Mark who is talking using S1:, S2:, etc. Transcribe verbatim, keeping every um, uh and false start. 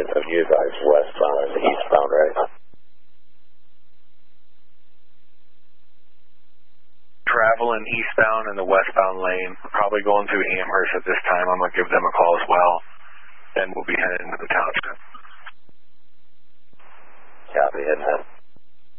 S1: of you guys westbound and eastbound, right?
S2: Traveling eastbound in the westbound lane. We're probably going through Amherst at this time. I'm going to give them a call as well. Then we'll be heading into the township.
S1: Copy, heading up.